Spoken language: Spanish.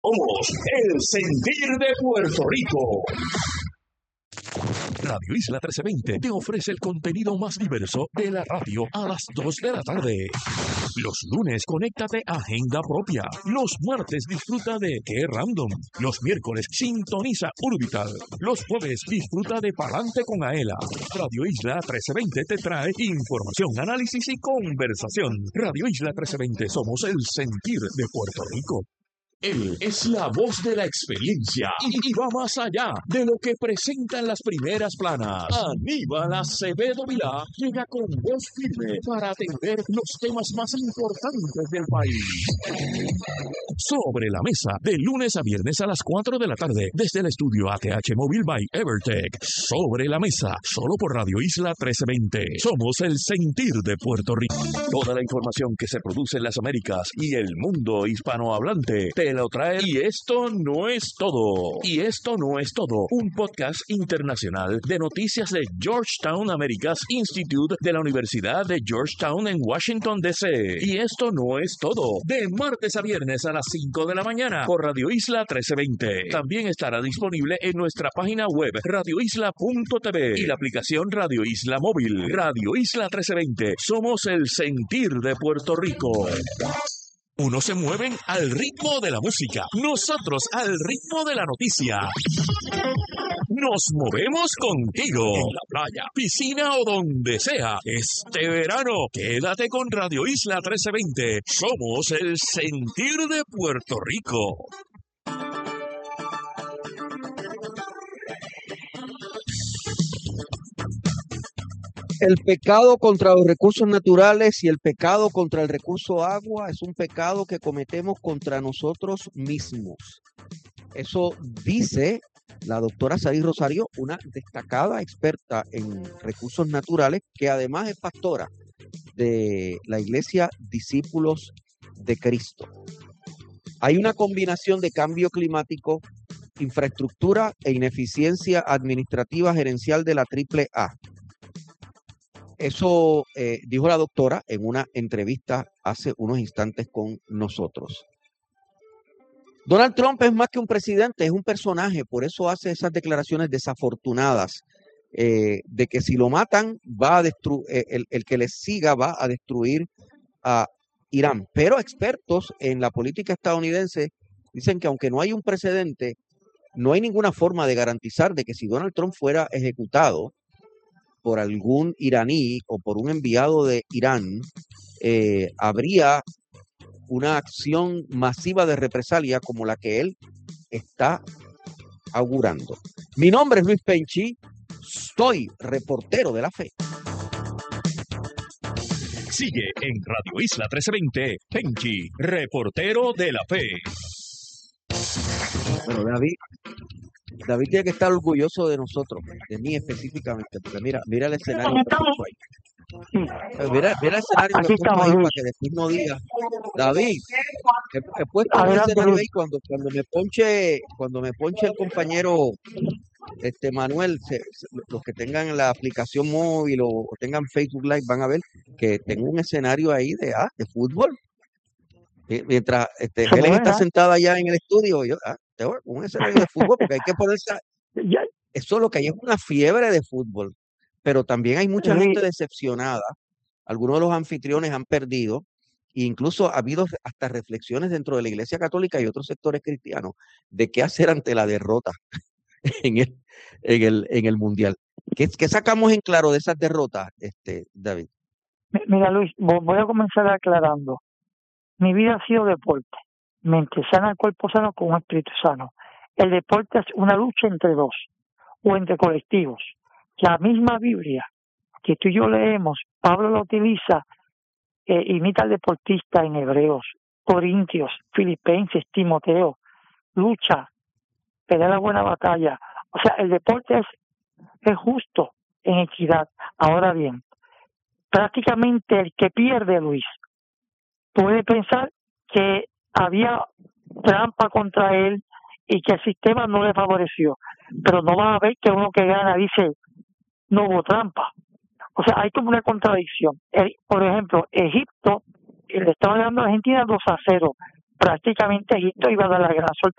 Somos el sentir de Puerto Rico. Radio Isla 1320 te ofrece el contenido más diverso de la radio a las 2 de la tarde. Los lunes, conéctate a Agenda Propia. Los martes, disfruta de Qué Random. Los miércoles, sintoniza Urbital. Los jueves, disfruta de Palante con Aela. Radio Isla 1320 te trae información, análisis y conversación. Radio Isla 1320, somos el sentir de Puerto Rico. Él es la voz de la experiencia y va más allá de lo que presentan las primeras planas. Aníbal Acevedo Vilá llega con voz firme para atender los temas más importantes del país. Sobre la mesa, de lunes a viernes a las 4 de la tarde, desde el estudio ATH Móvil by Evertech. Sobre la mesa, solo por Radio Isla 1320. Somos el sentir de Puerto Rico. Toda la información que se produce en las Américas y el mundo hispanohablante te lo trae. Y esto no es todo. Y esto no es todo. Un podcast internacional de noticias de Georgetown Americas Institute de la Universidad de Georgetown en Washington, D.C. Y esto no es todo. De martes a viernes a las 5 de la mañana por Radio Isla 1320. También estará disponible en nuestra página web radioisla.tv y la aplicación Radio Isla Móvil. Radio Isla 1320. Somos el sentir de Puerto Rico. Unos se mueven al ritmo de la música, nosotros al ritmo de la noticia. Nos movemos contigo, en la playa, piscina o donde sea. Este verano, quédate con Radio Isla 1320. Somos el sentir de Puerto Rico. El pecado contra los recursos naturales y el pecado contra el recurso agua es un pecado que cometemos contra nosotros mismos. Eso dice la doctora Sarí Rosario, una destacada experta en recursos naturales, que además es pastora de la Iglesia Discípulos de Cristo. Hay una combinación de cambio climático, infraestructura e ineficiencia administrativa gerencial de la AAA. Eso dijo la doctora en una entrevista hace unos instantes con nosotros. Donald Trump es más que un presidente, es un personaje, por eso hace esas declaraciones desafortunadas de que si lo matan, va a el que les siga va a destruir a Irán. Pero expertos en la política estadounidense dicen que aunque no hay un precedente, no hay ninguna forma de garantizar de que si Donald Trump fuera ejecutado por algún iraní o por un enviado de Irán, habría una acción masiva de represalia como la que él está augurando. Mi nombre es Luis Penchi, soy reportero de la fe. Sigue en Radio Isla 1320, Penchi, reportero de la fe. Bueno, David tiene que estar orgulloso de nosotros, de mí específicamente, porque mira el escenario que puso ahí. Mira el escenario que puso ahí para que después no diga, David, he puesto el escenario ahí cuando me ponche el compañero Manuel, los que tengan la aplicación móvil o tengan Facebook Live van a ver que tengo un escenario ahí de fútbol. Mientras Helen está sentada allá en el estudio, yo tengo un escenario de fútbol porque hay que ponerse. Eso lo que hay es una fiebre de fútbol, pero también hay mucha gente decepcionada. Algunos de los anfitriones han perdido, e incluso ha habido hasta reflexiones dentro de la Iglesia Católica y otros sectores cristianos de qué hacer ante la derrota en el Mundial. ¿Qué sacamos en claro de esas derrotas, David? Mira, Luis, voy a comenzar aclarando. Mi vida ha sido deporte. Mente sana, cuerpo sano con un espíritu sano. El deporte es una lucha entre dos o entre colectivos. La misma Biblia que tú y yo leemos, Pablo la utiliza, imita al deportista en Hebreos, Corintios, Filipenses, Timoteo. Lucha, pelea la buena batalla. O sea, el deporte es justo en equidad. Ahora bien, prácticamente el que pierde, Luis, puede pensar que había trampa contra él y que el sistema no le favoreció, pero no va a ver que uno que gana dice no hubo trampa. O sea, hay como una contradicción. Por ejemplo, Egipto le estaba ganando a Argentina 2-0, prácticamente Egipto iba a dar la gran sorpresa